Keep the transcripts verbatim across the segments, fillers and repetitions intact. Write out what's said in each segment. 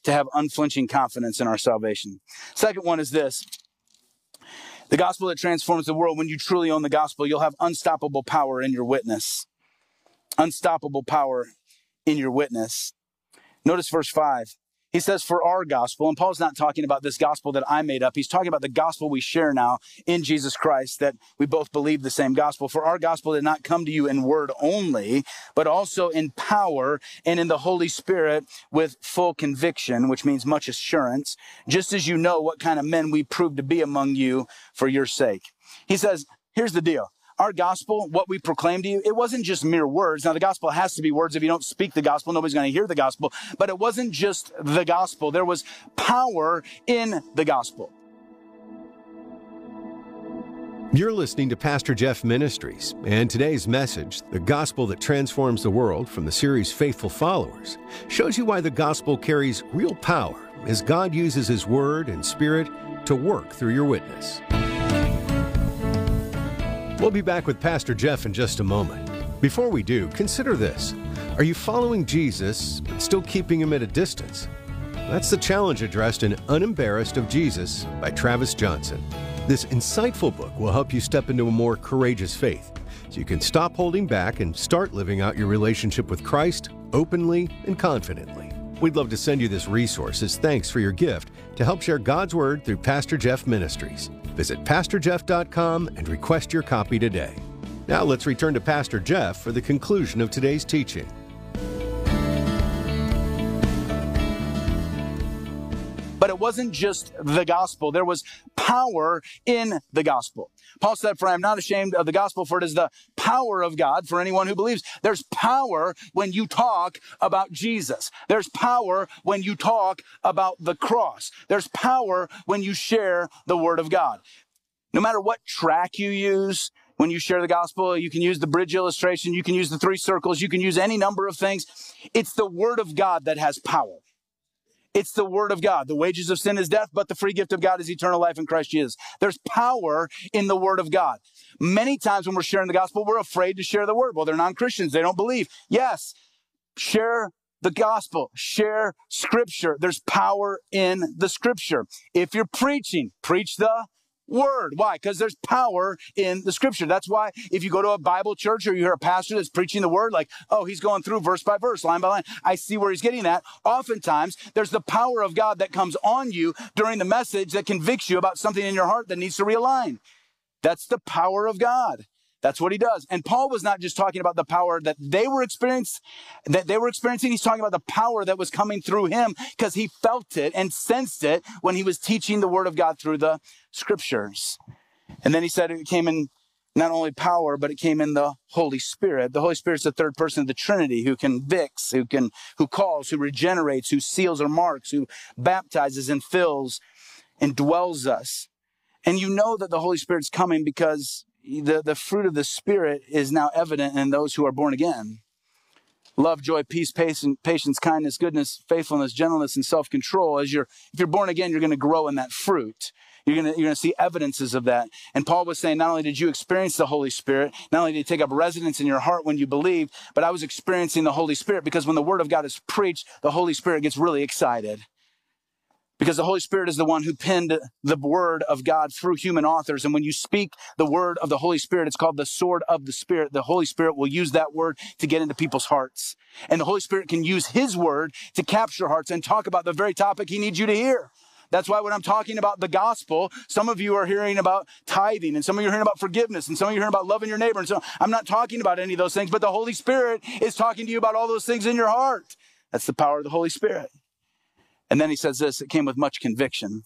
to have unflinching confidence in our salvation. Second one is this. The gospel that transforms the world. When you truly own the gospel, you'll have unstoppable power in your witness. Unstoppable power in your witness. Notice verse five. He says, for our gospel, and Paul's not talking about this gospel that I made up. He's talking about the gospel we share now in Jesus Christ, that we both believe the same gospel. For our gospel did not come to you in word only, but also in power and in the Holy Spirit with full conviction, which means much assurance, just as you know what kind of men we proved to be among you for your sake. He says, here's the deal. Our gospel, what we proclaim to you, it wasn't just mere words. Now, the gospel has to be words. If you don't speak the gospel, nobody's going to hear the gospel. But it wasn't just the gospel. There was power in the gospel. You're listening to Pastor Jeff Ministries, and today's message, The Gospel That Transforms the World, from the series Faithful Followers, shows you why the gospel carries real power as God uses His Word and Spirit to work through your witness. We'll be back with Pastor Jeff in just a moment. Before we do, consider this. Are you following Jesus but still keeping Him at a distance? That's the challenge addressed in Unembarrassed of Jesus by Travis Johnson. This insightful book will help you step into a more courageous faith, so you can stop holding back and start living out your relationship with Christ openly and confidently. We'd love to send you this resource as thanks for your gift to help share God's Word through Pastor Jeff Ministries. Visit pastor jeff dot com and request your copy today. Now let's return to Pastor Jeff for the conclusion of today's teaching. But it wasn't just the gospel. There was power in the gospel. Paul said, for I am not ashamed of the gospel, for it is the power of God for anyone who believes. There's power when you talk about Jesus. There's power when you talk about the cross. There's power when you share the word of God. No matter what track you use, when you share the gospel, you can use the bridge illustration, you can use the three circles, you can use any number of things. It's the word of God that has power. It's the word of God. The wages of sin is death, but the free gift of God is eternal life in Christ Jesus. There's power in the word of God. Many times when we're sharing the gospel, we're afraid to share the word. Well, they're non-Christians. They don't believe. Yes, share the gospel. Share scripture. There's power in the scripture. If you're preaching, preach the word. Why? Because there's power in the scripture. That's why if you go to a Bible church or you hear a pastor that's preaching the word, like, oh, he's going through verse by verse, line by line. I see where he's getting at. Oftentimes, there's the power of God that comes on you during the message that convicts you about something in your heart that needs to realign. That's the power of God. That's what he does. And Paul was not just talking about the power that they were experiencing, that they were experiencing. He's talking about the power that was coming through him because he felt it and sensed it when he was teaching the word of God through the scriptures. And then he said it came in not only power, but it came in the Holy Spirit. The Holy Spirit's the third person of the Trinity who convicts, who can, who calls, who regenerates, who seals or marks, who baptizes and fills and dwells us. And you know that the Holy Spirit's coming because The, the fruit of the Spirit is now evident in those who are born again. Love, joy, peace, patience, kindness, goodness, faithfulness, gentleness, and self-control. As you're, if you're born again, you're going to grow in that fruit. You're going to, you're going to see evidences of that. And Paul was saying, not only did you experience the Holy Spirit, not only did he take up residence in your heart when you believed, but I was experiencing the Holy Spirit because when the word of God is preached, the Holy Spirit gets really excited. Because the Holy Spirit is the one who penned the word of God through human authors. And when you speak the word of the Holy Spirit, it's called the sword of the Spirit. The Holy Spirit will use that word to get into people's hearts. And the Holy Spirit can use his word to capture hearts and talk about the very topic he needs you to hear. That's why when I'm talking about the gospel, some of you are hearing about tithing, and some of you are hearing about forgiveness, and some of you are hearing about loving your neighbor. And so I'm not talking about any of those things, but the Holy Spirit is talking to you about all those things in your heart. That's the power of the Holy Spirit. And then he says this, it came with much conviction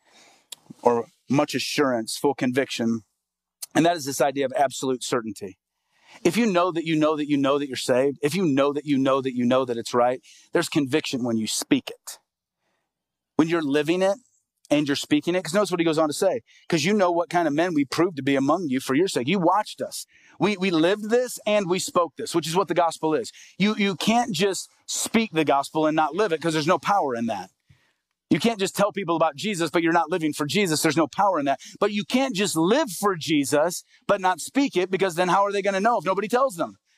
or much assurance, full conviction. And that is this idea of absolute certainty. If you know that you know that you know that you're saved, if you know that you know that you know that it's right, there's conviction when you speak it. When you're living it and you're speaking it, because notice what he goes on to say, because you know what kind of men we proved to be among you for your sake. You watched us. We we lived this and we spoke this, which is what the gospel is. You, you can't just speak the gospel and not live it because there's no power in that. You can't just tell people about Jesus, but you're not living for Jesus. There's no power in that. But you can't just live for Jesus, but not speak it, because then how are they going to know if nobody tells them?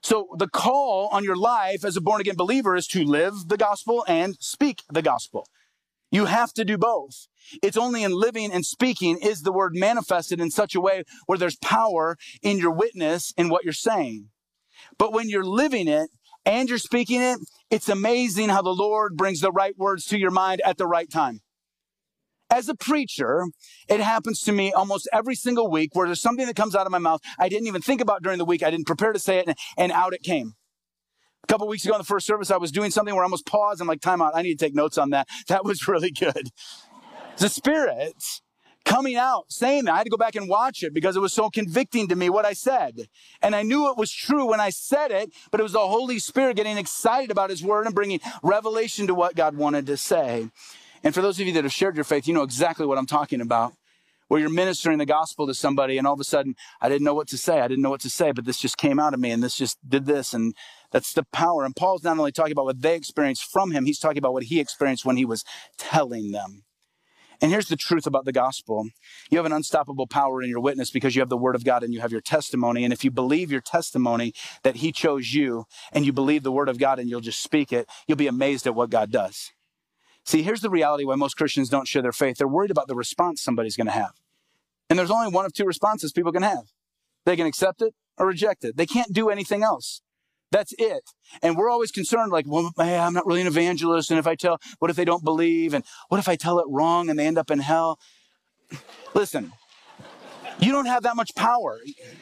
So the call on your life as a born-again believer is to live the gospel and speak the gospel. You have to do both. It's only in living and speaking is the word manifested in such a way where there's power in your witness in what you're saying. But when you're living it and you're speaking it, it's amazing how the Lord brings the right words to your mind at the right time. As a preacher, it happens to me almost every single week where there's something that comes out of my mouth I didn't even think about during the week. I didn't prepare to say it, and, and out it came. A couple of weeks ago in the first service, I was doing something where I almost paused. I'm like, time out. I need to take notes on that. That was really good. The Spirit coming out, saying that. I had to go back and watch it because it was so convicting to me what I said. And I knew it was true when I said it, but it was the Holy Spirit getting excited about His word and bringing revelation to what God wanted to say. And for those of you that have shared your faith, you know exactly what I'm talking about, where you're ministering the gospel to somebody and all of a sudden, I didn't know what to say. I didn't know what to say, but this just came out of me and this just did this. And that's the power. And Paul's not only talking about what they experienced from him, he's talking about what he experienced when he was telling them. And here's the truth about the gospel. You have an unstoppable power in your witness because you have the word of God and you have your testimony. And if you believe your testimony that He chose you and you believe the word of God and you'll just speak it, you'll be amazed at what God does. See, here's the reality why most Christians don't share their faith. They're worried about the response somebody's going to have. And there's only one of two responses people can have. They can accept it or reject it. They can't do anything else. That's it. And we're always concerned like, well, hey, I'm not really an evangelist. And if I tell, what if they don't believe? And what if I tell it wrong and they end up in hell? Listen, you don't have that much power.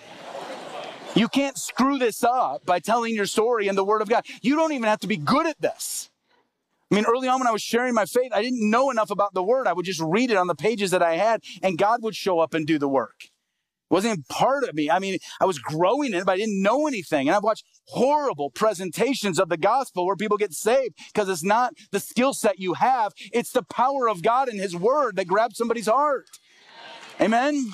You can't screw this up by telling your story in the word of God. You don't even have to be good at this. I mean, early on when I was sharing my faith, I didn't know enough about the word. I would just read it on the pages that I had, and God would show up and do the work. It wasn't even part of me. I mean, I was growing in it, but I didn't know anything. And I've watched horrible presentations of the gospel where people get saved because it's not the skill set you have. It's the power of God and His word that grabs somebody's heart. Amen?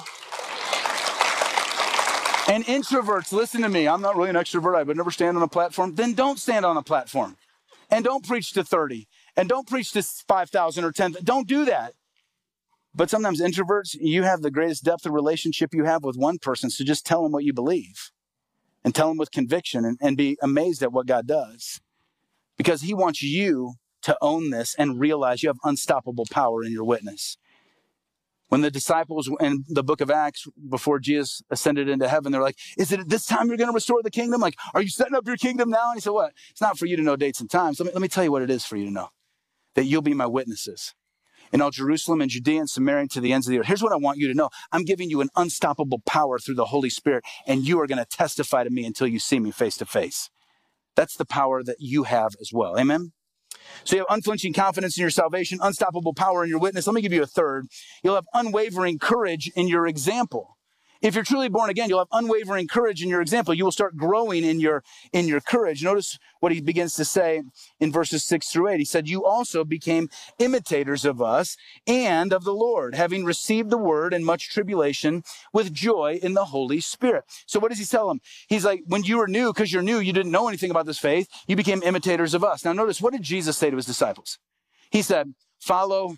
And introverts, listen to me. I'm not really an extrovert. I would never stand on a platform. Then don't stand on a platform. And don't preach to thirty. And don't preach to five thousand or ten. Don't do that. But sometimes introverts, you have the greatest depth of relationship you have with one person. So just tell them what you believe. And tell them with conviction. And, and be amazed at what God does. Because He wants you to own this and realize you have unstoppable power in your witness. When the disciples in the book of Acts, before Jesus ascended into heaven, they're like, is it at this time you're going to restore the kingdom? Like, are you setting up your kingdom now? And He said, what? It's not for you to know dates and times. Let me, let me tell you what it is for you to know. That you'll be my witnesses in all Jerusalem and Judea and Samaria and to the ends of the earth. Here's what I want you to know. I'm giving you an unstoppable power through the Holy Spirit, and you are going to testify to me until you see me face to face. That's the power that you have as well. Amen? So you have unflinching confidence in your salvation, unstoppable power in your witness. Let me give you a third. You'll have unwavering courage in your example. If you're truly born again, you'll have unwavering courage in your example. You will start growing in your, in your courage. Notice what he begins to say in verses six through eight. He said, you also became imitators of us and of the Lord, having received the word in much tribulation with joy in the Holy Spirit. So what does he tell them? He's like, when you were new, because you're new, you didn't know anything about this faith, you became imitators of us. Now notice, what did Jesus say to his disciples? He said, follow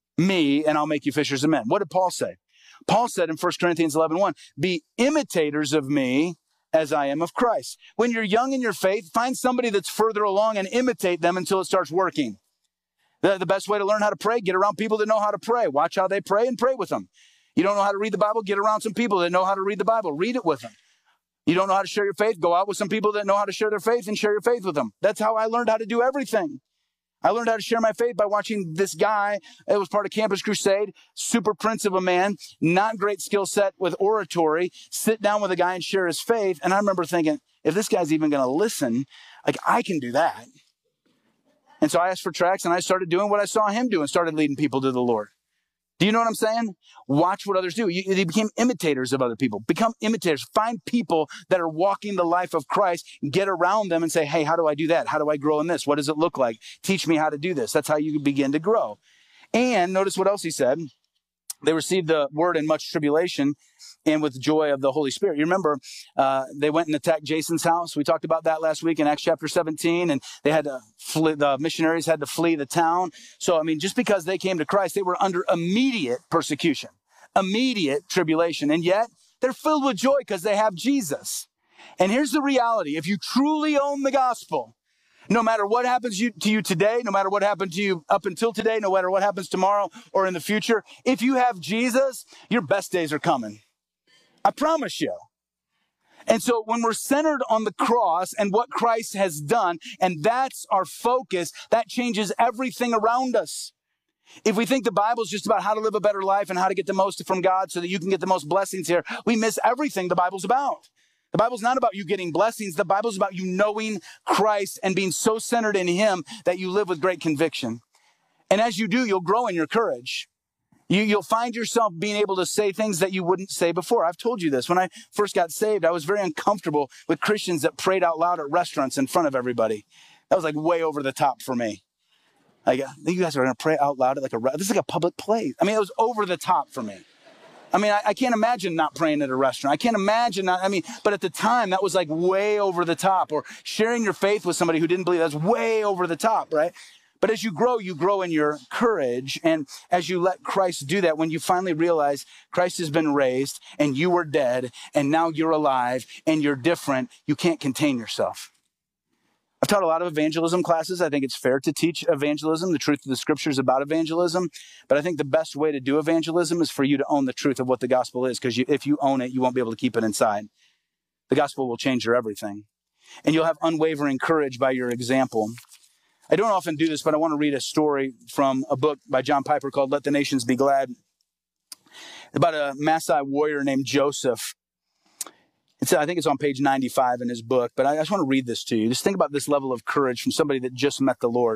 me and I'll make you fishers of men. What did Paul say? Paul said in First Corinthians eleven one, be imitators of me as I am of Christ. When you're young in your faith, find somebody that's further along and imitate them until it starts working. The, the best way to learn how to pray, get around people that know how to pray. Watch how they pray and pray with them. You don't know how to read the Bible, get around some people that know how to read the Bible. Read it with them. You don't know how to share your faith, go out with some people that know how to share their faith and share your faith with them. That's how I learned how to do everything. I learned how to share my faith by watching this guy. It was part of Campus Crusade, super prince of a man, not great skill set with oratory, sit down with a guy and share his faith. And I remember thinking, if this guy's even going to listen, like I can do that. And so I asked for tracts and I started doing what I saw him do and started leading people to the Lord. Do you know what I'm saying? Watch what others do. You, they became imitators of other people. Become imitators. Find people that are walking the life of Christ. Get around them and say, hey, how do I do that? How do I grow in this? What does it look like? Teach me how to do this. That's how you begin to grow. And notice what else he said. They received the word in much tribulation and with joy of the Holy Spirit. You remember, uh, they went and attacked Jason's house. We talked about that last week in Acts chapter seventeen, and they had to flee, the missionaries had to flee the town. So, I mean, just because they came to Christ, they were under immediate persecution, immediate tribulation. And yet they're filled with joy because they have Jesus. And here's the reality. If you truly own the gospel, no matter what happens you, to you today, no matter what happened to you up until today, no matter what happens tomorrow or in the future, if you have Jesus, your best days are coming. I promise you. And so when we're centered on the cross and what Christ has done, and that's our focus, that changes everything around us. If we think the Bible is just about how to live a better life and how to get the most from God so that you can get the most blessings here, we miss everything the Bible's about. The Bible's not about you getting blessings. The Bible's about you knowing Christ and being so centered in him that you live with great conviction. And as you do, you'll grow in your courage. You, you'll find yourself being able to say things that you wouldn't say before. I've told you this. When I first got saved, I was very uncomfortable with Christians that prayed out loud at restaurants in front of everybody. That was like way over the top for me. Like, you guys are going to pray out loud at like a, this is like a public place. I mean, it was over the top for me. I mean, I, I can't imagine not praying at a restaurant. I can't imagine not, I mean, but at the time that was like way over the top, or sharing your faith with somebody who didn't believe, that's way over the top, right? But as you grow, you grow in your courage. And as you let Christ do that, when you finally realize Christ has been raised and you were dead and now you're alive and you're different, you can't contain yourself. I've taught a lot of evangelism classes. I think it's fair to teach evangelism, the truth of the scriptures about evangelism. But I think the best way to do evangelism is for you to own the truth of what the gospel is, because you, if you own it, you won't be able to keep it inside. The gospel will change your everything. And you'll have unwavering courage by your example. I don't often do this, but I want to read a story from a book by John Piper called Let the Nations Be Glad, about a Maasai warrior named Joseph. It's, I think it's on page ninety-five in his book, but I just want to read this to you. Just think about this level of courage from somebody that just met the Lord.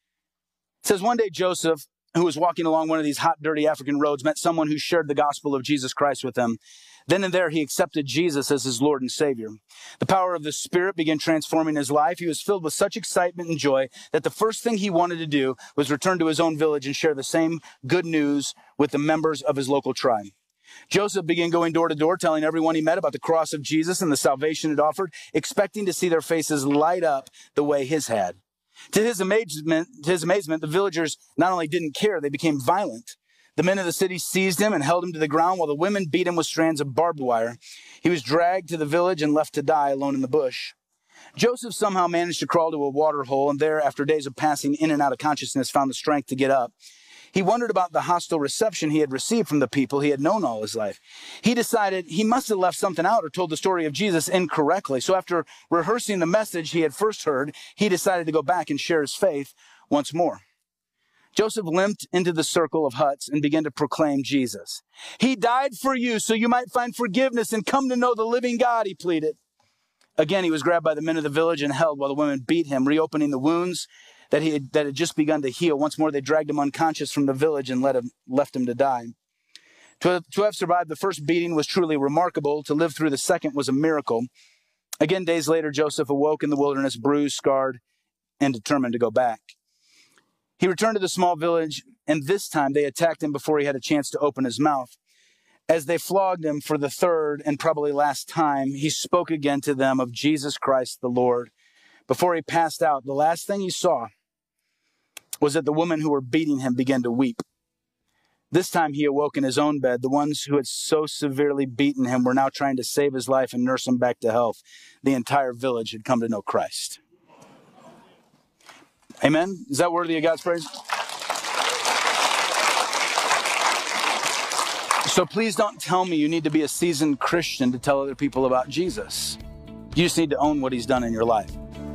It says, one day Joseph, who was walking along one of these hot, dirty African roads, met someone who shared the gospel of Jesus Christ with him. Then and there, he accepted Jesus as his Lord and Savior. The power of the Spirit began transforming his life. He was filled with such excitement and joy that the first thing he wanted to do was return to his own village and share the same good news with the members of his local tribe. Joseph began going door to door, telling everyone he met about the cross of Jesus and the salvation it offered, expecting to see their faces light up the way his had. To his amazement, to his amazement, the villagers not only didn't care, they became violent. The men of the city seized him and held him to the ground, while the women beat him with strands of barbed wire. He was dragged to the village and left to die alone in the bush. Joseph somehow managed to crawl to a water hole, and there, after days of passing in and out of consciousness, found the strength to get up. He wondered about the hostile reception he had received from the people he had known all his life. He decided he must have left something out or told the story of Jesus incorrectly. So after rehearsing the message he had first heard, he decided to go back and share his faith once more. Joseph limped into the circle of huts and began to proclaim Jesus. He died for you so you might find forgiveness and come to know the living God, he pleaded. Again, he was grabbed by the men of the village and held while the women beat him, reopening the wounds that he had, that had just begun to heal. Once more, they dragged him unconscious from the village and let him, left him to die. To have, to have survived the first beating was truly remarkable. To live through the second was a miracle. Again, days later, Joseph awoke in the wilderness, bruised, scarred, and determined to go back. He returned to the small village, and this time they attacked him before he had a chance to open his mouth. As they flogged him for the third and probably last time, he spoke again to them of Jesus Christ the Lord. Before he passed out, the last thing he saw was that the women who were beating him began to weep. This time he awoke in his own bed. The ones who had so severely beaten him were now trying to save his life and nurse him back to health. The entire village had come to know Christ. Amen? Is that worthy of God's praise? So please don't tell me you need to be a seasoned Christian to tell other people about Jesus. You just need to own what he's done in your life.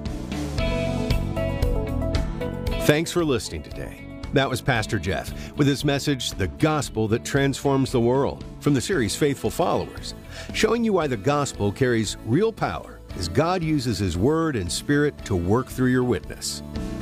Thanks for listening today. That was Pastor Jeff with his message, The Gospel That Transforms the World, from the series Faithful Followers, showing you why the gospel carries real power as God uses his word and spirit to work through your witness.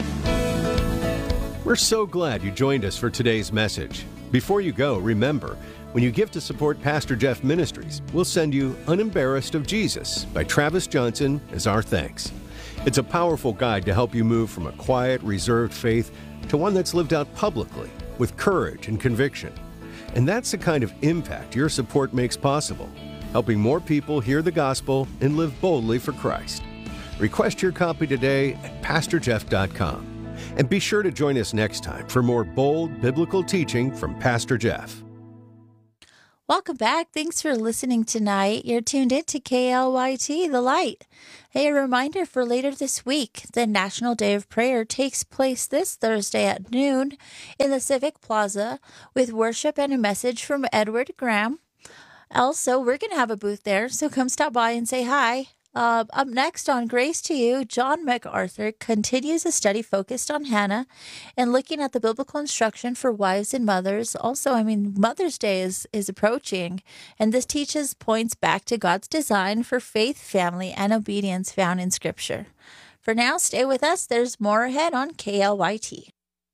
We're so glad you joined us for today's message. Before you go, remember, when you give to support Pastor Jeff Ministries, we'll send you Unembarrassed of Jesus by Travis Johnson as our thanks. It's a powerful guide to help you move from a quiet, reserved faith to one that's lived out publicly with courage and conviction. And that's the kind of impact your support makes possible, helping more people hear the gospel and live boldly for Christ. Request your copy today at pastor jeff dot com. And be sure to join us next time for more bold biblical teaching from Pastor Jeff. Welcome back. Thanks for listening tonight. You're tuned in to K L Y T, The Light. Hey, a reminder for later this week, the National Day of Prayer takes place this Thursday at noon in the Civic Plaza with worship and a message from Edward Graham. Also, we're going to have a booth there, so come stop by and say hi. Uh, up next on Grace to You, John MacArthur continues a study focused on Hannah and looking at the biblical instruction for wives and mothers. Also, I mean, Mother's Day is, is approaching, and this teaches points back to God's design for faith, family, and obedience found in Scripture. For now, stay with us. There's more ahead on K L Y T.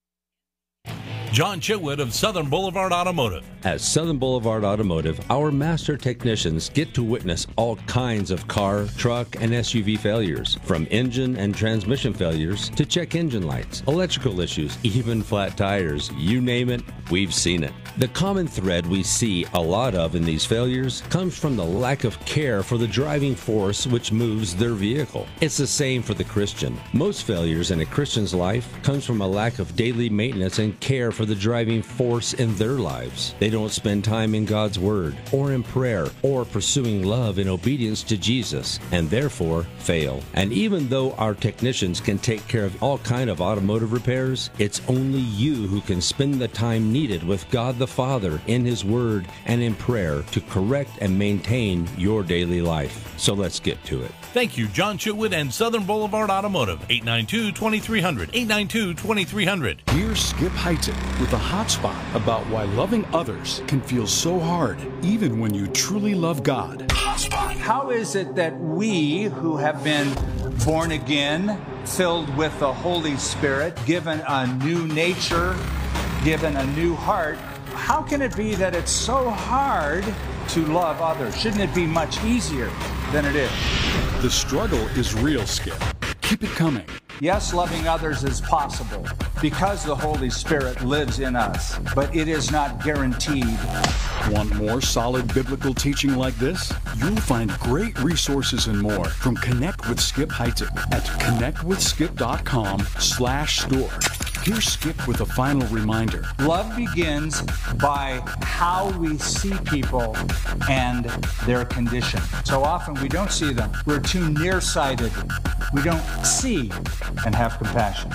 John Chitwood of Southern Boulevard Automotive. At Southern Boulevard Automotive, our master technicians get to witness all kinds of car, truck, and S U V failures, from engine and transmission failures to check engine lights, electrical issues, even flat tires. You name it, we've seen it. The common thread we see a lot of in these failures comes from the lack of care for the driving force which moves their vehicle. It's the same for the Christian. Most failures in a Christian's life comes from a lack of daily maintenance and care for the driving force in their lives. They don't spend time in God's Word or in prayer or pursuing love and obedience to Jesus, and therefore fail. And even though our technicians can take care of all kind of automotive repairs, it's only you who can spend the time needed with God the Father in His Word and in prayer to correct and maintain your daily life. So let's get to it. Thank you, John Chitwood and Southern Boulevard Automotive. eight nine two, two three zero zero. eight nine two, two three zero zero. Here's Skip Heitzig with a hot spot about why loving others can feel so hard, even when you truly love God. How is it that we who have been born again, filled with the Holy Spirit, given a new nature, given a new heart, how can it be that it's so hard to love others? Shouldn't it be much easier than it is? The struggle is real, Skip. Keep it coming. Yes, loving others is possible because the Holy Spirit lives in us, but it is not guaranteed. Want more solid biblical teaching like this? You'll find great resources and more from Connect with Skip Heitzig at connect with skip dot com slash store. Here's Skip with a final reminder. Love begins by how we see people and their condition. So often we don't see them. We're too nearsighted. We don't see and have compassion.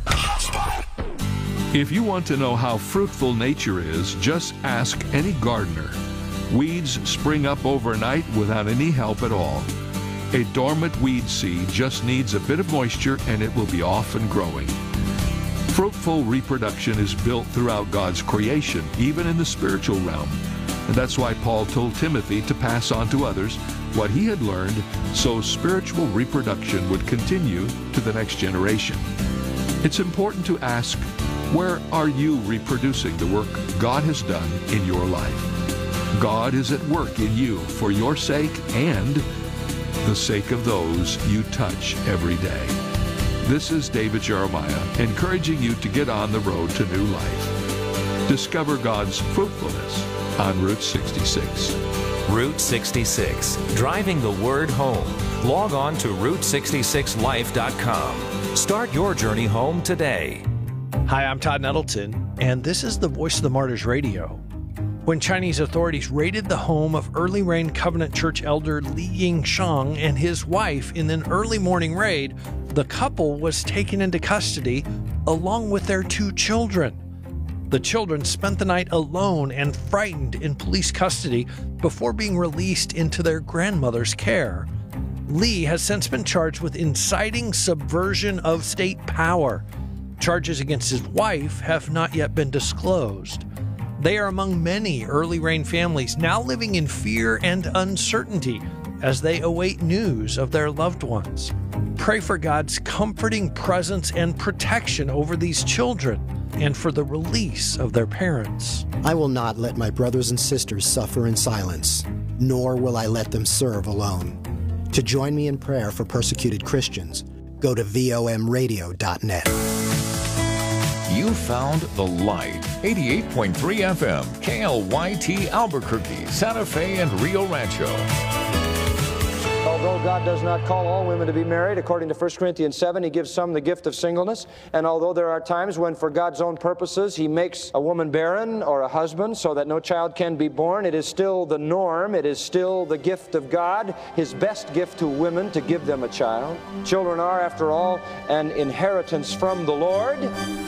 If you want to know how fruitful nature is, just ask any gardener. Weeds spring up overnight without any help at all. A dormant weed seed just needs a bit of moisture and it will be off and growing. Fruitful reproduction is built throughout God's creation, even in the spiritual realm. And that's why Paul told Timothy to pass on to others what he had learned, so spiritual reproduction would continue to the next generation. It's important to ask, where are you reproducing the work God has done in your life? God is at work in you for your sake and the sake of those you touch every day. This is David Jeremiah, encouraging you to get on the road to new life. Discover God's fruitfulness on Route sixty-six. Route sixty-six, driving the word home. Log on to route sixty-six life dot com. Start your journey home today. Hi, I'm Todd Nettleton, and this is the Voice of the Martyrs Radio. When Chinese authorities raided the home of Early Rain Covenant Church elder Li Yingshang and his wife in an early morning raid, the couple was taken into custody along with their two children. The children spent the night alone and frightened in police custody before being released into their grandmother's care. Li has since been charged with inciting subversion of state power. Charges against his wife have not yet been disclosed. They are among many Early Rain families now living in fear and uncertainty as they await news of their loved ones. Pray for God's comforting presence and protection over these children and for the release of their parents. I will not let my brothers and sisters suffer in silence, nor will I let them serve alone. To join me in prayer for persecuted Christians, go to V O M radio dot net. You found The Light, eighty-eight point three F M, K L Y T Albuquerque, Santa Fe, and Rio Rancho. although God does not call all women to be married, according to First Corinthians seven, He gives some the gift of singleness. And although there are times when, for God's own purposes, He makes a woman barren or a husband so that no child can be born, it is still the norm. It is still the gift of God, His best gift to women, to give them a child. Children are, after all, an inheritance from the Lord.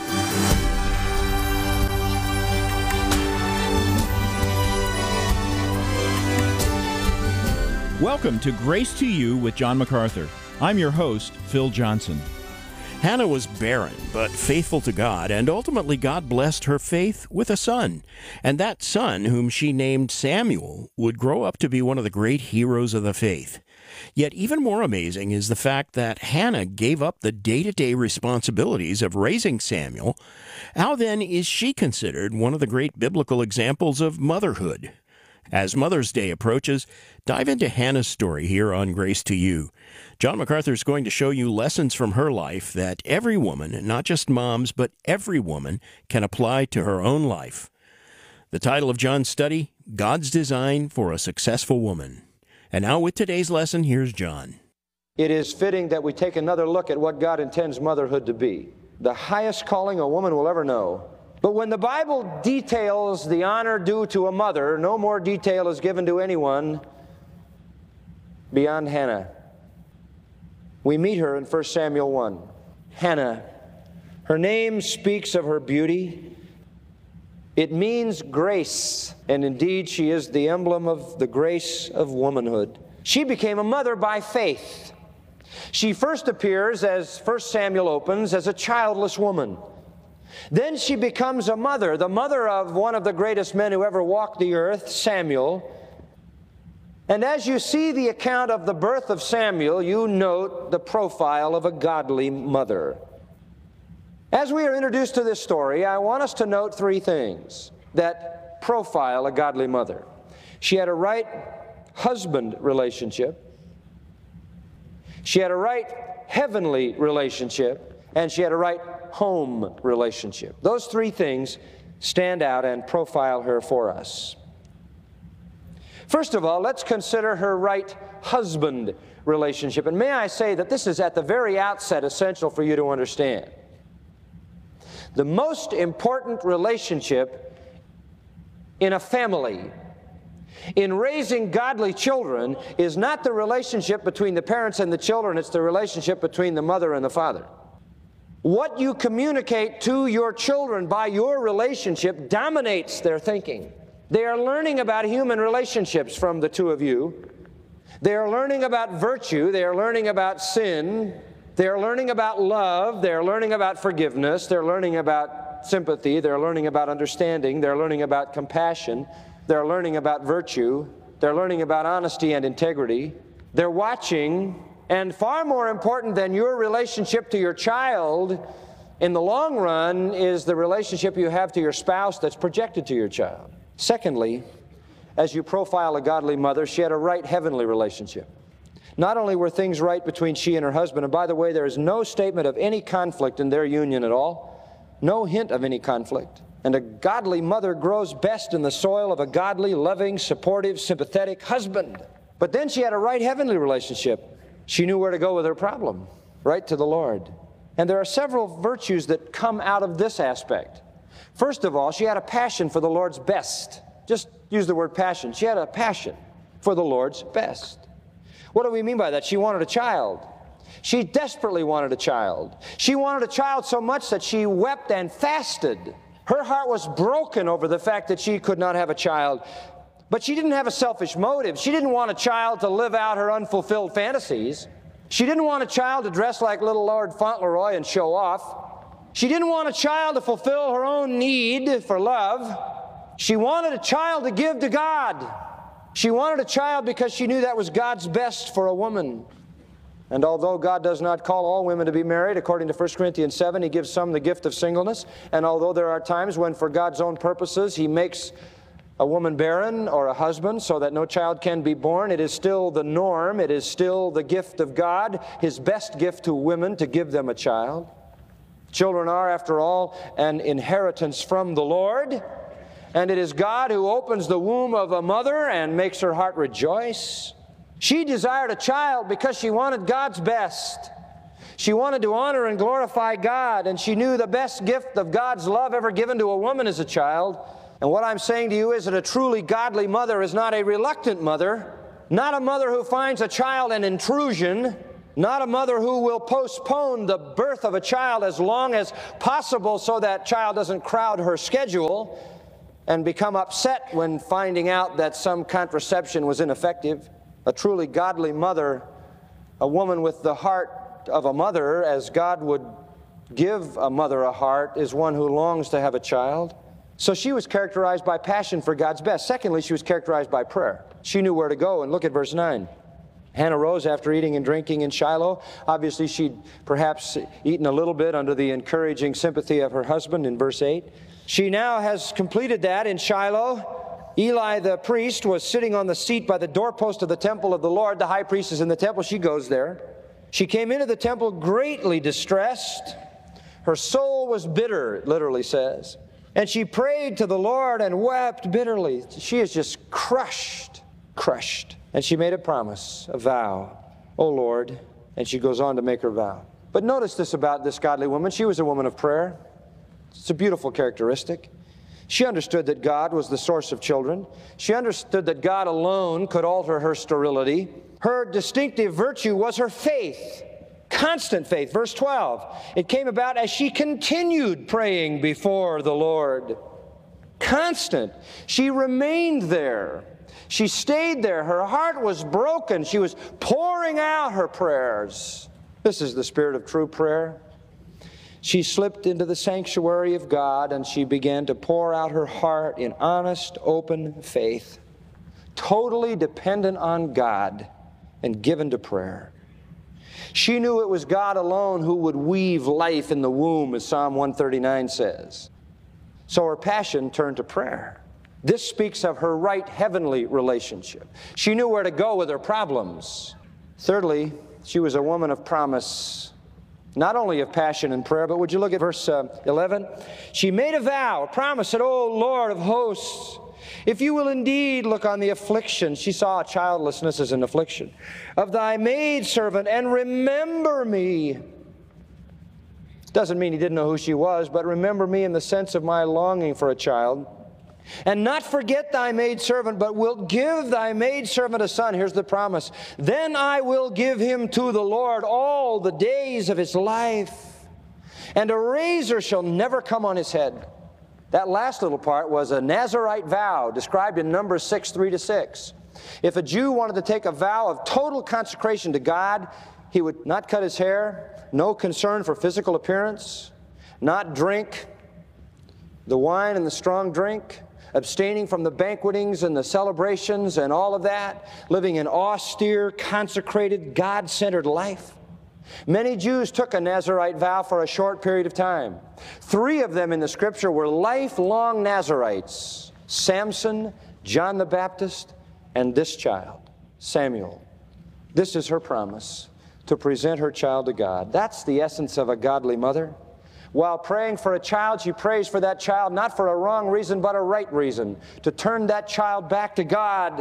Welcome to Grace to You with John MacArthur. I'm your host, Phil Johnson. Hannah was barren, but faithful to God, and ultimately God blessed her faith with a son. And that son, whom she named Samuel, would grow up to be one of the great heroes of the faith. Yet even more amazing is the fact that Hannah gave up the day-to-day responsibilities of raising Samuel. How then is she considered one of the great biblical examples of motherhood? As Mother's Day approaches, dive into Hannah's story here on Grace to You. John MacArthur is going to show you lessons from her life that every woman, not just moms, but every woman, can apply to her own life. The title of John's study, God's Design for a Successful Woman. And now with today's lesson, here's John. It is fitting that we take another look at what God intends motherhood to be. The highest calling a woman will ever know. But when the Bible details the honor due to a mother, no more detail is given to anyone beyond Hannah. We meet her in First Samuel one. Hannah. Her name speaks of her beauty. It means grace, and indeed she is the emblem of the grace of womanhood. She became a mother by faith. She first appears, as First Samuel opens, as a childless woman. Then she becomes a mother, the mother of one of the greatest men who ever walked the earth, Samuel. And as you see the account of the birth of Samuel, you note the profile of a godly mother. As we are introduced to this story, I want us to note three things that profile a godly mother. She had a right husband relationship. She had a right heavenly relationship. And she had a right home relationship. Those three things stand out and profile her for us. First of all, let's consider her right husband relationship. And may I say that this is at the very outset essential for you to understand. The most important relationship in a family, in raising godly children, is not the relationship between the parents and the children, it's the relationship between the mother and the father. What you communicate to your children by your relationship dominates their thinking. They are learning about human relationships from the two of you. They are learning about virtue. They are learning about sin. They are learning about love. They are learning about forgiveness. They're learning about sympathy. They're learning about understanding. They're learning about compassion. They're learning about virtue. They're learning about honesty and integrity. They're watching. And far more important than your relationship to your child in the long run is the relationship you have to your spouse that's projected to your child. Secondly, as you profile a godly mother, she had a right heavenly relationship. Not only were things right between she and her husband, and by the way, there is no statement of any conflict in their union at all, no hint of any conflict. And a godly mother grows best in the soil of a godly, loving, supportive, sympathetic husband. But then she had a right heavenly relationship. She knew where to go with her problem, right to the Lord. And there are several virtues that come out of this aspect. First of all, she had a passion for the Lord's best. Just use the word passion. She had a passion for the Lord's best. What do we mean by that? She wanted a child. She desperately wanted a child. She wanted a child so much that she wept and fasted. Her heart was broken over the fact that she could not have a child. But she didn't have a selfish motive. She didn't want a child to live out her unfulfilled fantasies. She didn't want a child to dress like little Lord Fauntleroy and show off. She didn't want a child to fulfill her own need for love. She wanted a child to give to God. She wanted a child because she knew that was God's best for a woman. And although God does not call all women to be married, according to First Corinthians seven, He gives some the gift of singleness. And although there are times when, for God's own purposes, He makes a woman barren or a husband so that no child can be born, it is still the norm. It is still the gift of God, His best gift to women, to give them a child. Children are, after all, an inheritance from the Lord. And it is God who opens the womb of a mother and makes her heart rejoice. She desired a child because she wanted God's best. She wanted to honor and glorify God, and she knew the best gift of God's love ever given to a woman is a child. And what I'm saying to you is that a truly godly mother is not a reluctant mother, not a mother who finds a child an intrusion, not a mother who will postpone the birth of a child as long as possible so that child doesn't crowd her schedule and become upset when finding out that some contraception was ineffective. A truly godly mother, a woman with the heart of a mother, as God would give a mother a heart, is one who longs to have a child. So she was characterized by passion for God's best. Secondly, she was characterized by prayer. She knew where to go, and look at verse nine. Hannah rose after eating and drinking in Shiloh. Obviously, she'd perhaps eaten a little bit under the encouraging sympathy of her husband in verse eight. She now has completed that in Shiloh. Eli the priest was sitting on the seat by the doorpost of the temple of the Lord. The high priest is in the temple. She goes there. She came into the temple greatly distressed. Her soul was bitter, it literally says. And she prayed to the Lord and wept bitterly. She is just crushed, crushed. And she made a promise, a vow. Oh, Lord. And she goes on to make her vow. But notice this about this godly woman. She was a woman of prayer. It's a beautiful characteristic. She understood that God was the source of children. She understood that God alone could alter her sterility. Her distinctive virtue was her faith, constant faith. Verse twelve, it came about as she continued praying before the Lord. Constant. She remained there. She stayed there. Her heart was broken. She was pouring out her prayers. This is the spirit of true prayer. She slipped into the sanctuary of God and she began to pour out her heart in honest, open faith, totally dependent on God and given to prayer. She knew it was God alone who would weave life in the womb, as Psalm one thirty-nine says. So her passion turned to prayer. This speaks of her right heavenly relationship. She knew where to go with her problems. Thirdly, she was a woman of promise, not only of passion and prayer, but would you look at verse uh, eleven? She made a vow, a promise, said, "O Lord of hosts, if you will indeed look on the affliction," she saw childlessness as an affliction, "of thy maidservant, and remember me." Doesn't mean he didn't know who she was, but remember me in the sense of my longing for a child. "And not forget thy maidservant, but wilt give thy maidservant a son." Here's the promise. "Then I will give him to the Lord all the days of his life, and a razor shall never come on his head." That last little part was a Nazirite vow described in Numbers six, three to six. If a Jew wanted to take a vow of total consecration to God, he would not cut his hair, no concern for physical appearance, not drink the wine and the strong drink, abstaining from the banquetings and the celebrations and all of that, living an austere, consecrated, God-centered life. Many Jews took a Nazirite vow for a short period of time. Three of them in the Scripture were lifelong Nazirites: Samson, John the Baptist, and this child, Samuel. This is her promise, to present her child to God. That's the essence of a godly mother. While praying for a child, she prays for that child not for a wrong reason, but a right reason, to turn that child back to God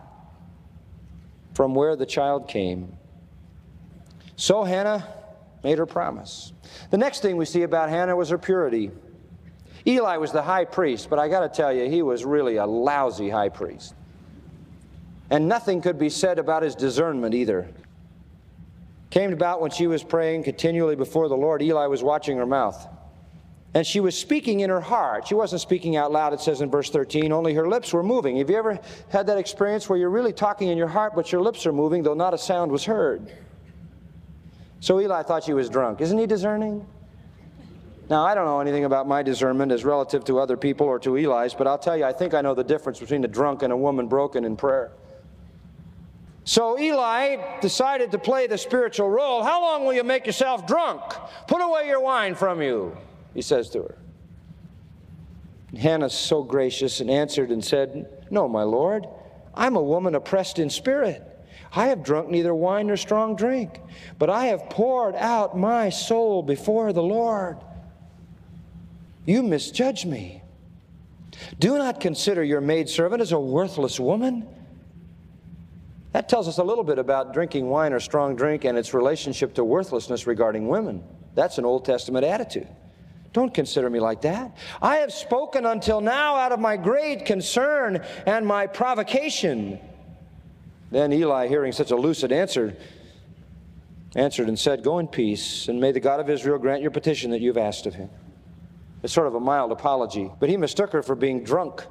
from where the child came. So Hannah made her promise. The next thing we see about Hannah was her purity. Eli was the high priest, but I got to tell you, he was really a lousy high priest. And nothing could be said about his discernment either. Came about when she was praying continually before the Lord, Eli was watching her mouth. And she was speaking in her heart. She wasn't speaking out loud, it says in verse thirteen, only her lips were moving. Have you ever had that experience where you're really talking in your heart, but your lips are moving, though not a sound was heard? So Eli thought she was drunk. Isn't he discerning? Now, I don't know anything about my discernment as relative to other people or to Eli's, but I'll tell you, I think I know the difference between a drunk and a woman broken in prayer. So Eli decided to play the spiritual role. "How long will you make yourself drunk? Put away your wine from you," he says to her. And Hannah's so gracious and answered and said, "No, my Lord, I'm a woman oppressed in spirit. I have drunk neither wine nor strong drink, but I have poured out my soul before the Lord. You misjudge me. Do not consider your maidservant as a worthless woman. That tells us a little bit about drinking wine or strong drink and its relationship to worthlessness regarding women. That's an Old Testament attitude. Don't consider me like that. I have spoken until now out of my great concern and my provocation. Then Eli, hearing such a lucid answer, answered and said, Go in peace, and may the God of Israel grant your petition that you've asked of him. It's sort of a mild apology, but he mistook her for being drunk.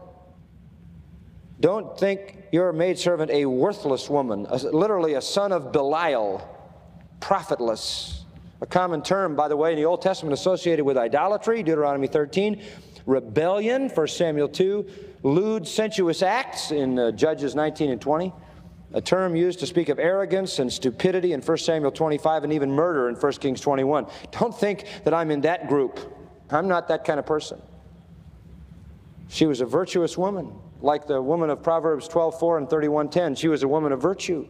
Don't think your maidservant a worthless woman, a, literally a son of Belial, profitless. A common term, by the way, in the Old Testament associated with idolatry, Deuteronomy thirteen, rebellion, First Samuel two, lewd, sensuous acts in uh, Judges nineteen and twenty, a term used to speak of arrogance and stupidity in First Samuel twenty-five, and even murder in First Kings twenty-one. Don't think that I'm in that group. I'm not that kind of person. She was a virtuous woman, like the woman of Proverbs twelve four and thirty-one ten. She was a woman of virtue.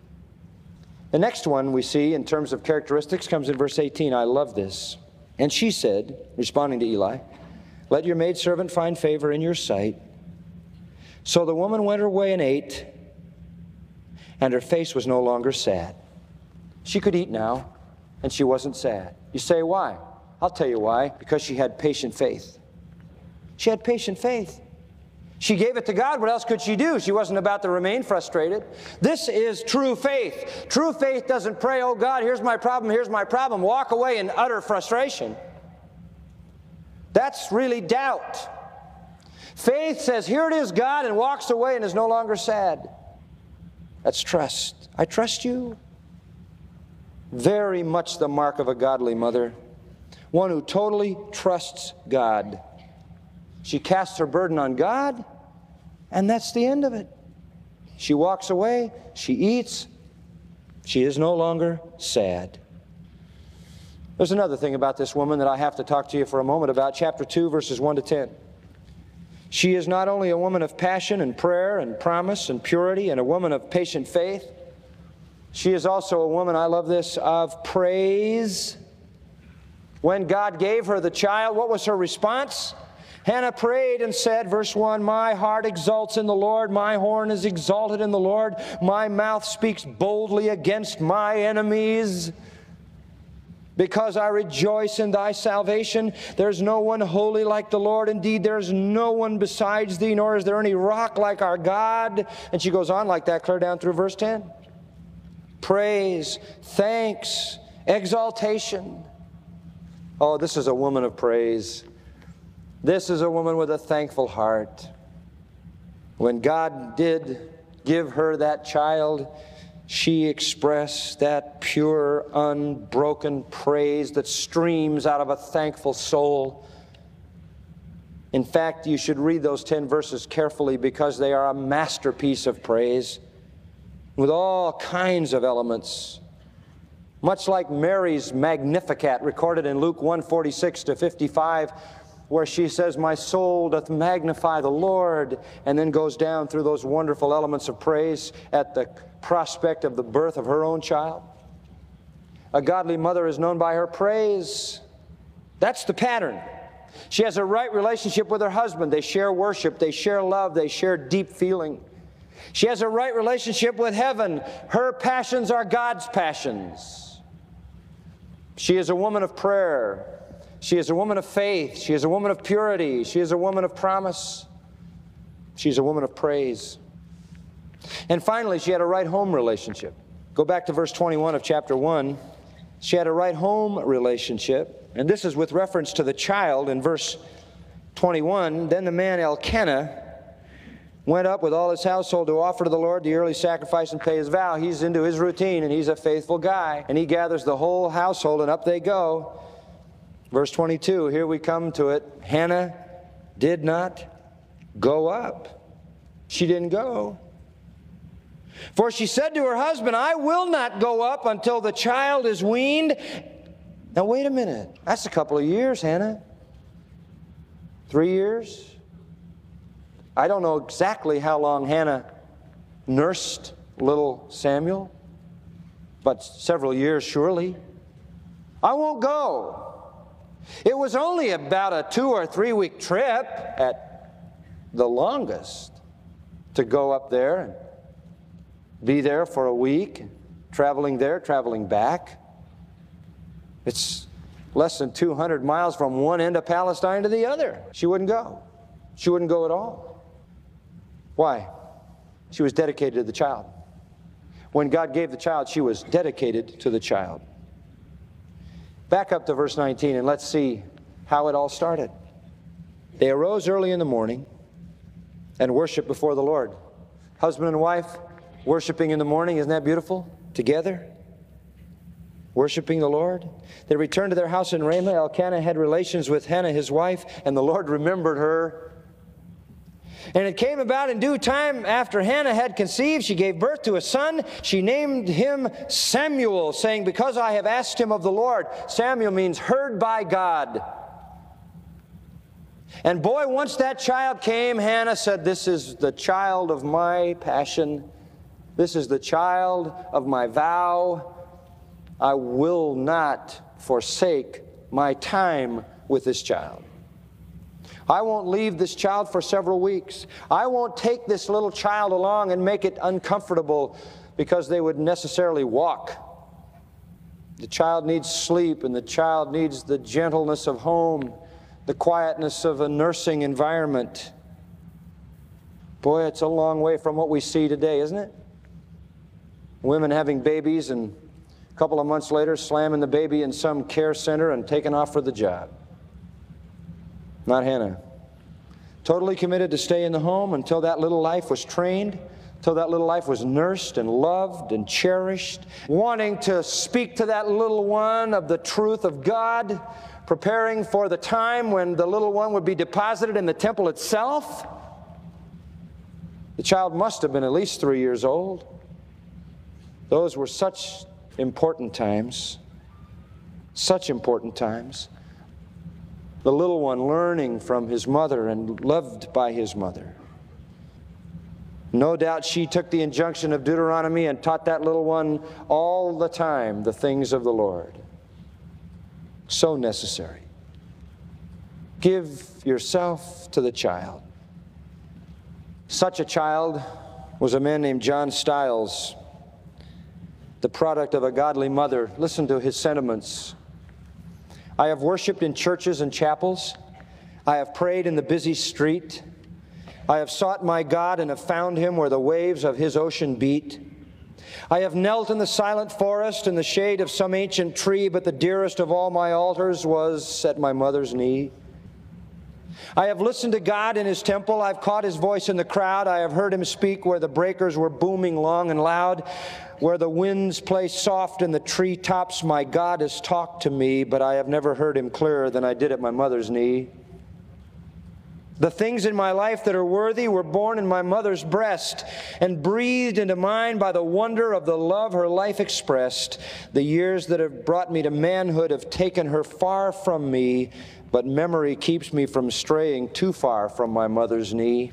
The next one we see in terms of characteristics comes in verse eighteen. I love this. And she said, responding to Eli, Let your maidservant find favor in your sight. So the woman went her way and ate, and her face was no longer sad. She could eat now, and she wasn't sad. You say, why? I'll tell you why. Because she had patient faith. She had patient faith. She gave it to God. What else could she do? She wasn't about to remain frustrated. This is true faith. True faith doesn't pray, oh God, here's my problem, here's my problem, walk away in utter frustration. That's really doubt. Faith says, here it is, God, and walks away and is no longer sad. That's trust. I trust you. Very much the mark of a godly mother. One who totally trusts God. She casts her burden on God, and that's the end of it. She walks away, she eats, she is no longer sad. There's another thing about this woman that I have to talk to you for a moment about, chapter two, verses one to ten. She is not only a woman of passion and prayer and promise and purity and a woman of patient faith, she is also a woman, I love this, of praise. When God gave her the child, what was her response? Hannah prayed and said, verse one, My heart exalts in the Lord, my horn is exalted in the Lord, my mouth speaks boldly against my enemies. Because I rejoice in thy salvation. There's no one holy like the Lord. Indeed, there's no one besides thee, nor is there any rock like our God. And she goes on like that, clear down through verse ten. Praise, thanks, exaltation. Oh, this is a woman of praise. This is a woman with a thankful heart. When God did give her that child, she expressed that pure, unbroken praise that streams out of a thankful soul. In fact, you should read those ten verses carefully because they are a masterpiece of praise with all kinds of elements. Much like Mary's Magnificat recorded in Luke one forty-six to fifty-five, where she says, My soul doth magnify the Lord, and then goes down through those wonderful elements of praise at the prospect of the birth of her own child. A godly mother is known by her praise. That's the pattern. She has a right relationship with her husband. They share worship, they share love, they share deep feeling. She has a right relationship with heaven. Her passions are God's passions. She is a woman of prayer. She is a woman of faith. She is a woman of purity. She is a woman of promise. She is a woman of praise. And finally, she had a right home relationship. Go back to verse twenty-one of chapter one. She had a right home relationship. And this is with reference to the child in verse twenty-one. Then the man Elkanah went up with all his household to offer to the Lord the yearly sacrifice and pay his vow. He's into his routine, and he's a faithful guy. And he gathers the whole household, and up they go. Verse twenty-two, here we come to it. Hannah did not go up. She didn't go. For she said to her husband, I will not go up until the child is weaned. Now wait a minute. That's a couple of years, Hannah. Three years? I don't know exactly how long Hannah nursed little Samuel, but several years surely. I won't go. It was only about a two or three week trip at the longest to go up there and be there for a week, traveling there, traveling back. It's less than two hundred miles from one end of Palestine to the other. She wouldn't go. She wouldn't go at all. Why? She was dedicated to the child. When God gave the child, she was dedicated to the child. Back up to verse nineteen and let's see how it all started. They arose early in the morning and worshiped before the Lord. Husband and wife worshiping in the morning, isn't that beautiful? Together, worshiping the Lord. They returned to their house in Ramah. Elkanah had relations with Hannah, his wife, and the Lord remembered her. And it came about in due time, after Hannah had conceived, she gave birth to a son. She named him Samuel, saying, because I have asked him of the Lord. Samuel means heard by God. And boy, once that child came, Hannah said, this is the child of my passion. This is the child of my vow. I will not forsake my time with this child. I won't leave this child for several weeks. I won't take this little child along and make it uncomfortable because they would necessarily walk. The child needs sleep, and the child needs the gentleness of home, the quietness of a nursing environment. Boy, it's a long way from what we see today, isn't it? Women having babies and a couple of months later slamming the baby in some care center and taking off for the job. Not Hannah. Totally committed to stay in the home until that little life was trained, until that little life was nursed and loved and cherished, wanting to speak to that little one of the truth of God, preparing for the time when the little one would be deposited in the temple itself. The child must have been at least three years old. Those were such important times, such important times. The little one learning from his mother and loved by his mother. No doubt she took the injunction of Deuteronomy and taught that little one all the time the things of the Lord. So necessary. Give yourself to the child. Such a child was a man named John Stiles, the product of a godly mother. Listen to his sentiments. I have worshiped in churches and chapels. I have prayed in the busy street. I have sought my God and have found him where the waves of his ocean beat. I have knelt in the silent forest in the shade of some ancient tree, but the dearest of all my altars was at my mother's knee. I have listened to God in his temple. I've caught his voice in the crowd. I have heard him speak where the breakers were booming long and loud, where the winds play soft in the treetops. My God has talked to me, but I have never heard him clearer than I did at my mother's knee. The things in my life that are worthy were born in my mother's breast and breathed into mine by the wonder of the love her life expressed. The years that have brought me to manhood have taken her far from me, but memory keeps me from straying too far from my mother's knee.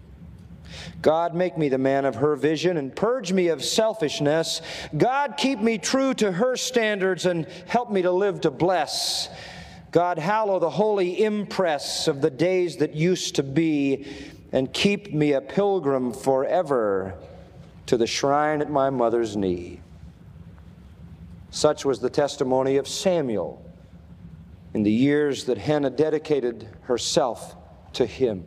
God, make me the man of her vision and purge me of selfishness. God, keep me true to her standards and help me to live to bless. God, hallow the holy impress of the days that used to be and keep me a pilgrim forever to the shrine at my mother's knee. Such was the testimony of Samuel in the years that Hannah dedicated herself to him.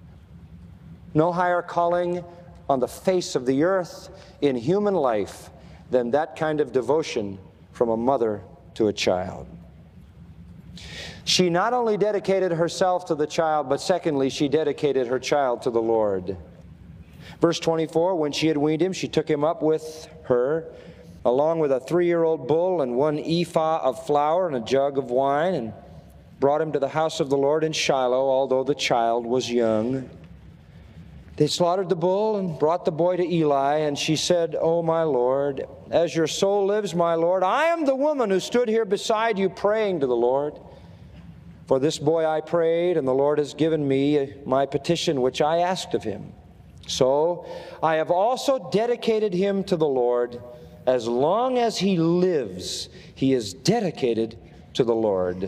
No higher calling on the face of the earth in human life than that kind of devotion from a mother to a child. She not only dedicated herself to the child, but secondly, she dedicated her child to the Lord. Verse twenty-four, when she had weaned him, she took him up with her, along with a three-year-old bull and one ephah of flour and a jug of wine, and brought him to the house of the Lord in Shiloh, although the child was young. They slaughtered the bull and brought the boy to Eli, and she said, "O my Lord, as your soul lives, my Lord, I am the woman who stood here beside you praying to the Lord. For this boy I prayed, and the Lord has given me my petition which I asked of him. So I have also dedicated him to the Lord. As long as he lives, he is dedicated to the Lord."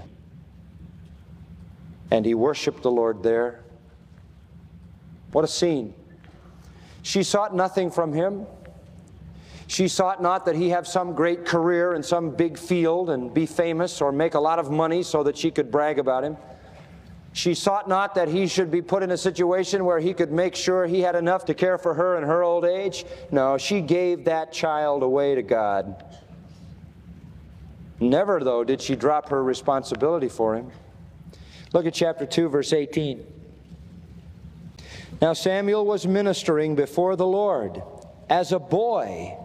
And he worshiped the Lord there. What a scene. She sought nothing from him. She sought not that he have some great career in some big field and be famous or make a lot of money so that she could brag about him. She sought not that he should be put in a situation where he could make sure he had enough to care for her in her old age. No, she gave that child away to God. Never, though, did she drop her responsibility for him. Look at chapter two, verse eighteen. Now Samuel was ministering before the Lord as a boy,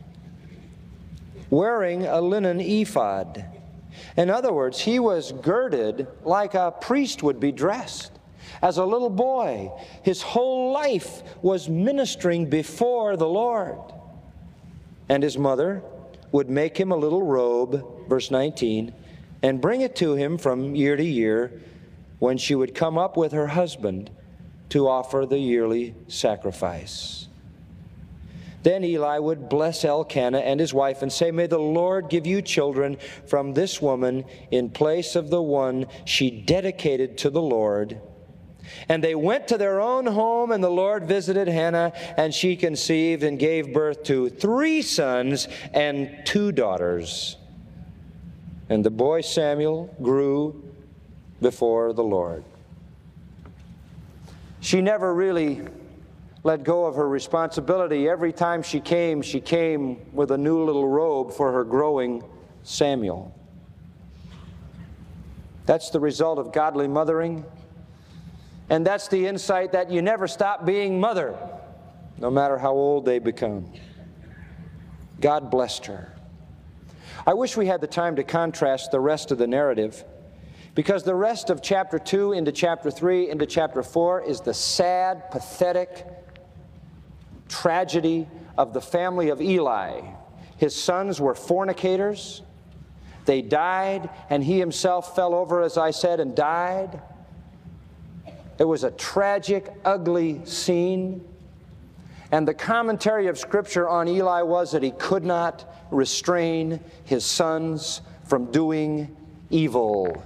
wearing a linen ephod. In other words, he was girded like a priest would be dressed. As a little boy, his whole life was ministering before the Lord. And his mother would make him a little robe, verse nineteen, and bring it to him from year to year when she would come up with her husband to offer the yearly sacrifice. Then Eli would bless Elkanah and his wife and say, "May the Lord give you children from this woman in place of the one she dedicated to the Lord." And they went to their own home, and the Lord visited Hannah, and she conceived and gave birth to three sons and two daughters. And the boy Samuel grew before the Lord. She never really let go of her responsibility. Every time she came, she came with a new little robe for her growing Samuel. That's the result of godly mothering. And that's the insight that you never stop being mother, no matter how old they become. God blessed her. I wish we had the time to contrast the rest of the narrative, because the rest of chapter two into chapter three into chapter four is the sad, pathetic tragedy of the family of Eli. His sons were fornicators. They died, and he himself fell over, as I said, and died. It was a tragic, ugly scene. And the commentary of Scripture on Eli was that he could not restrain his sons from doing evil.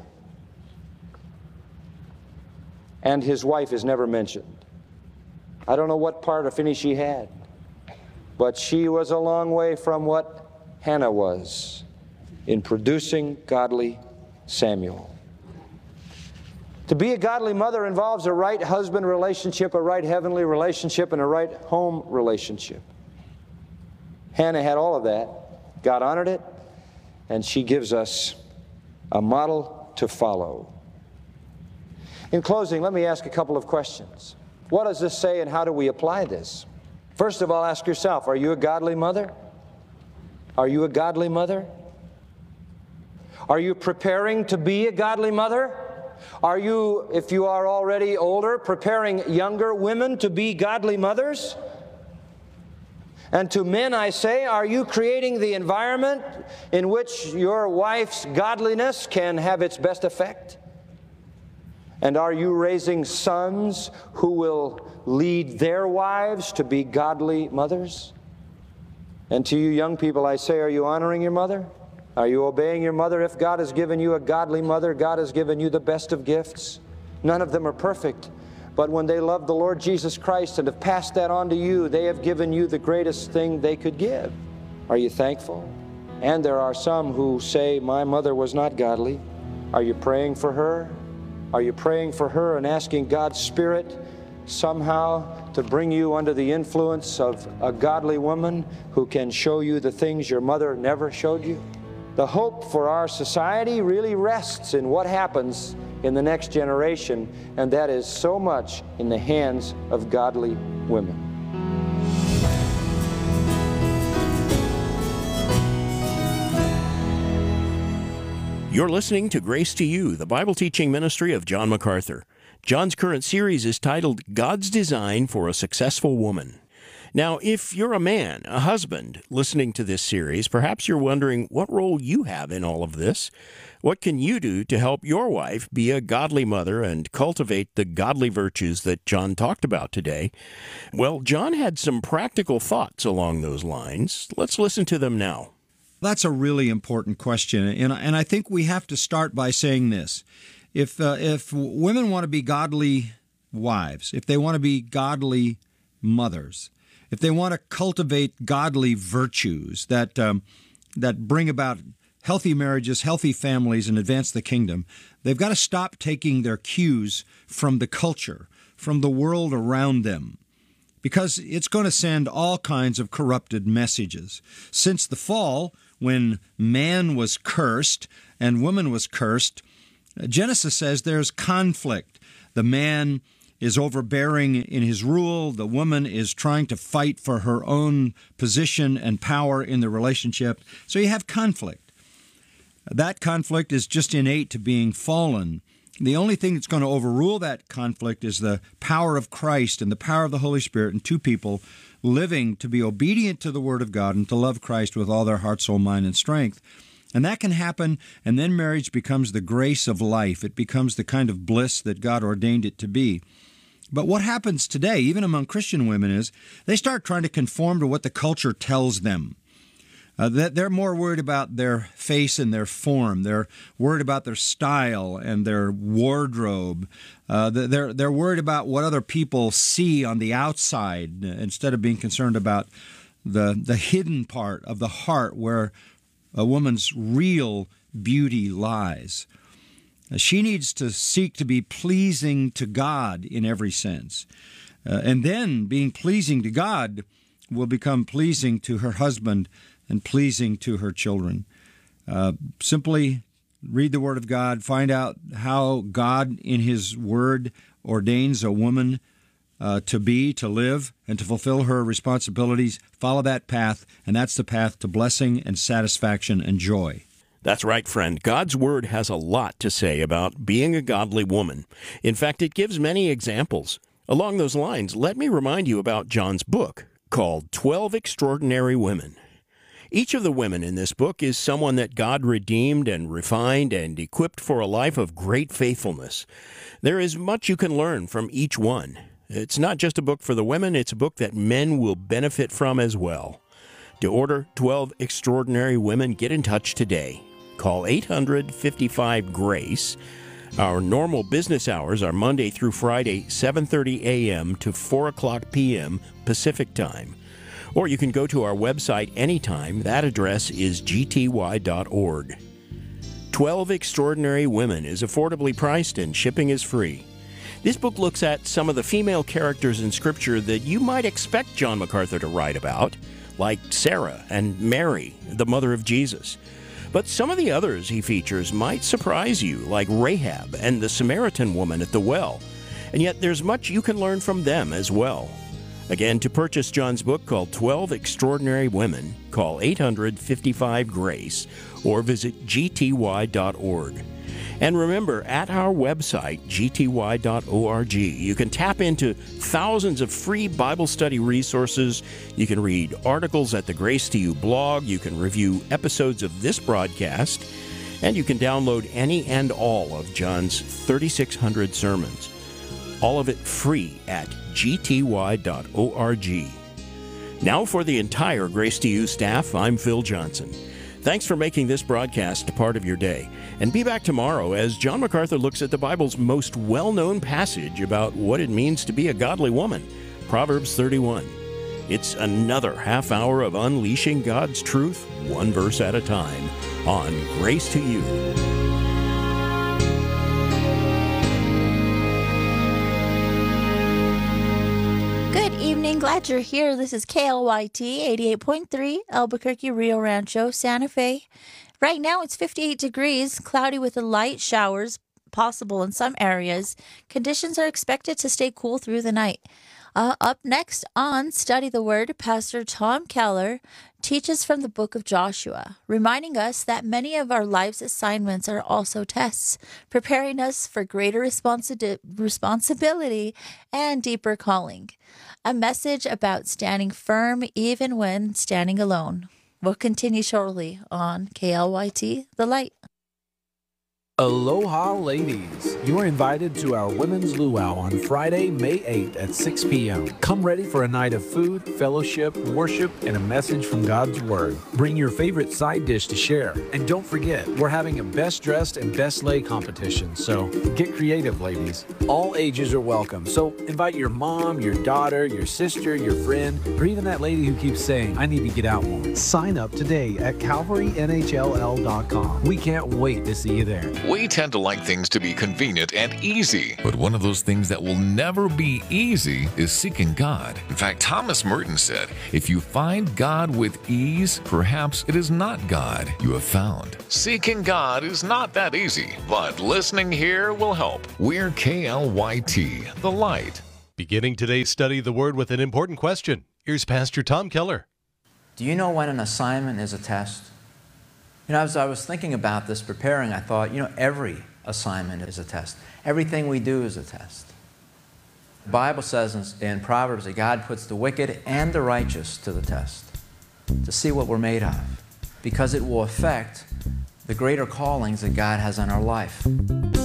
And his wife is never mentioned. I don't know what part, if any, she had, but she was a long way from what Hannah was in producing godly Samuel. To be a godly mother involves a right husband relationship, a right heavenly relationship, and a right home relationship. Hannah had all of that. God honored it, and she gives us a model to follow. In closing, let me ask a couple of questions. What does this say, and how do we apply this? First of all, ask yourself, are you a godly mother? Are you a godly mother? Are you preparing to be a godly mother? Are you, if you are already older, preparing younger women to be godly mothers? And to men I say, are you creating the environment in which your wife's godliness can have its best effect? And are you raising sons who will lead their wives to be godly mothers? And to you young people I say, are you honoring your mother? Are you obeying your mother? If God has given you a godly mother, God has given you the best of gifts. None of them are perfect, but when they love the Lord Jesus Christ and have passed that on to you, they have given you the greatest thing they could give. Are you thankful? And there are some who say, my mother was not godly. Are you praying for her? Are you praying for her and asking God's Spirit somehow to bring you under the influence of a godly woman who can show you the things your mother never showed you? The hope for our society really rests in what happens in the next generation, and that is so much in the hands of godly women. You're listening to Grace to You, the Bible teaching ministry of John MacArthur. John's current series is titled God's Design for a Successful Woman. Now, if you're a man, a husband, listening to this series, perhaps you're wondering what role you have in all of this. What can you do to help your wife be a godly mother and cultivate the godly virtues that John talked about today? Well, John had some practical thoughts along those lines. Let's listen to them now. That's a really important question, and, and I think we have to start by saying this. If, uh, if women want to be godly wives, if they want to be godly mothers, if they want to cultivate godly virtues that um, that bring about healthy marriages, healthy families, and advance the kingdom, they've got to stop taking their cues from the culture, from the world around them, because it's going to send all kinds of corrupted messages. Since the fall, when man was cursed and woman was cursed, Genesis says there's conflict. The man is overbearing in his rule. The woman is trying to fight for her own position and power in the relationship. So you have conflict. That conflict is just innate to being fallen. The only thing that's going to overrule that conflict is the power of Christ and the power of the Holy Spirit and two people living to be obedient to the Word of God and to love Christ with all their heart, soul, mind, and strength. And that can happen, and then marriage becomes the grace of life. It becomes the kind of bliss that God ordained it to be. But what happens today, even among Christian women, is they start trying to conform to what the culture tells them. Uh, that they're more worried about their face and their form. They're worried about their style and their wardrobe. Uh, they're they're worried about what other people see on the outside instead of being concerned about the the hidden part of the heart where a woman's real beauty lies. Uh, she needs to seek to be pleasing to God in every sense, uh, and then being pleasing to God will become pleasing to her husband and pleasing to her children. Uh, simply read the Word of God, find out how God in His Word ordains a woman uh, to be, to live, and to fulfill her responsibilities. Follow that path, and that's the path to blessing and satisfaction and joy. That's right, friend. God's Word has a lot to say about being a godly woman. In fact, it gives many examples. Along those lines, let me remind you about John's book called twelve Extraordinary Women. Each of the women in this book is someone that God redeemed and refined and equipped for a life of great faithfulness. There is much you can learn from each one. It's not just a book for the women, it's a book that men will benefit from as well. To order twelve Extraordinary Women, get in touch today. Call eight hundred, fifty-five, GRACE. Our normal business hours are Monday through Friday, seven thirty a.m. to four o'clock p.m. Pacific Time. Or you can go to our website anytime. That address is g t y dot org. twelve Extraordinary Women is affordably priced and shipping is free. This book looks at some of the female characters in Scripture that you might expect John MacArthur to write about, like Sarah and Mary, the mother of Jesus. But some of the others he features might surprise you, like Rahab and the Samaritan woman at the well. And yet there's much you can learn from them as well. Again, to purchase John's book called twelve Extraordinary Women, call eight hundred, fifty-five, GRACE or visit g t y dot org. And remember, at our website, g t y dot org, you can tap into thousands of free Bible study resources. You can read articles at the Grace to You blog. You can review episodes of this broadcast. And you can download any and all of John's thirty-six hundred sermons. All of it free at g t y dot org. Now for the entire Grace to You staff, I'm Phil Johnson. Thanks for making this broadcast part of your day. And be back tomorrow as John MacArthur looks at the Bible's most well-known passage about what it means to be a godly woman, Proverbs thirty-one. It's another half hour of unleashing God's truth, one verse at a time, on Grace to You. Good evening. Glad you're here. This is K L Y T eighty-eight point three, Albuquerque, Rio Rancho, Santa Fe. Right now it's fifty-eight degrees, cloudy with light showers possible in some areas. Conditions are expected to stay cool through the night. Uh, up next on Study the Word, Pastor Tom Keller teaches from the book of Joshua, reminding us that many of our life's assignments are also tests, preparing us for greater responsi- responsibility and deeper calling. A message about standing firm even when standing alone. We'll continue shortly on K L Y T, The Light. Aloha, ladies. You're invited to our Women's Luau on Friday, May eighth at six p.m. Come ready for a night of food, fellowship, worship, and a message from God's Word. Bring your favorite side dish to share. And don't forget, we're having a Best Dressed and Best Lay competition, so get creative, ladies. All ages are welcome, so invite your mom, your daughter, your sister, your friend, or even that lady who keeps saying, I need to get out more. Sign up today at calvary n h l l dot com. We can't wait to see you there. We tend to like things to be convenient and easy, but one of those things that will never be easy is seeking God. In fact, Thomas Merton said, if you find God with ease, perhaps it is not God you have found. Seeking God is not that easy, but listening here will help. We're K L Y T, The Light. Beginning today's study of the Word with an important question. Here's Pastor Tom Keller. Do you know when an assignment is a test? You know, as I was thinking about this, preparing, I thought, you know, every assignment is a test. Everything we do is a test. The Bible says in, in Proverbs that God puts the wicked and the righteous to the test to see what we're made of, because it will affect the greater callings that God has on our life.